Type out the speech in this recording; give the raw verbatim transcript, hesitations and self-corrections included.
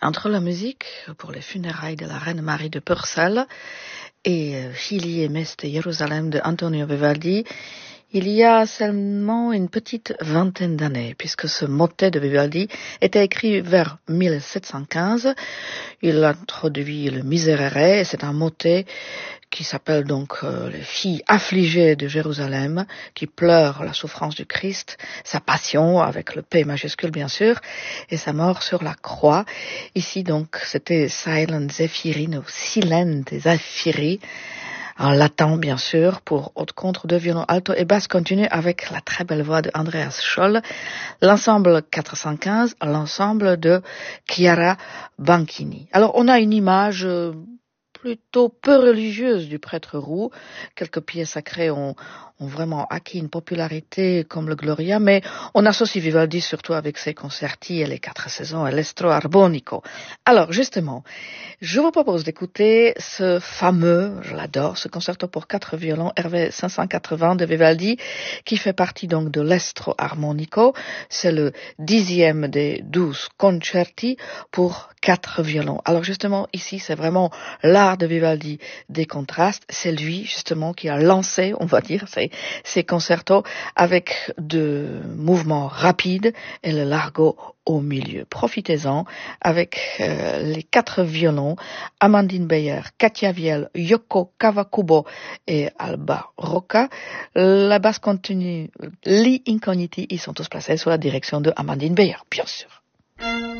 Entre la musique pour les funérailles de la reine Marie de Purcell et Figli e Meste Jérusalem de Antonio Vivaldi, il y a seulement une petite vingtaine d'années, puisque ce motet de Vivaldi était écrit vers mille sept cent quinze. Il introduit le Miserere, et c'est un motet qui s'appelle donc euh, les filles affligées de Jérusalem, qui pleurent la souffrance du Christ, sa passion, avec le P majuscule bien sûr, et sa mort sur la croix. Ici donc, c'était Silent Zephyrin, ou Silent Zephyri, en latin bien sûr, pour haute contre deux violons alto et basse continue avec la très belle voix de Andreas Scholl, l'ensemble quatre cent quinze, l'ensemble de Chiara Banchini. Alors on a une image euh, plutôt peu religieuse du prêtre roux. Quelques pièces sacrées ont, ont vraiment acquis une popularité comme le Gloria, mais on associe Vivaldi surtout avec ses concerti et les quatre saisons et l'estro arbonico. Alors justement, je vous propose d'écouter ce fameux, je l'adore, ce concerto pour quatre violons R V cinq cent quatre-vingts de Vivaldi, qui fait partie donc de l'estro armonico. C'est le dixième des douze concerti pour quatre violons. Alors justement, ici, c'est vraiment l'art de Vivaldi des contrastes. C'est lui, justement, qui a lancé, on va dire, ces, ces concertos avec de mouvements rapides et le largo au milieu. Profitez-en avec euh, les quatre violons, Amandine Beyer, Katia Viel, Yoko Kawakubo et Alba Rocca. La basse continue, Lee Incogniti, ils sont tous placés sous la direction de Amandine Beyer, bien sûr.